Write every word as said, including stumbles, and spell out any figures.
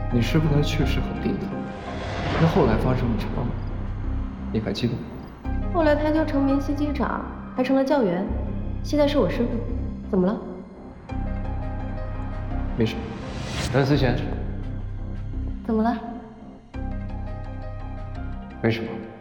你师傅他去世很冰淡，那后来发生了什么？你还记得吗？ 后来他就成明星机长，还成了教员，现在是我师傅。怎么了？ 没事。蓝思贤， 怎么了？ 没什么。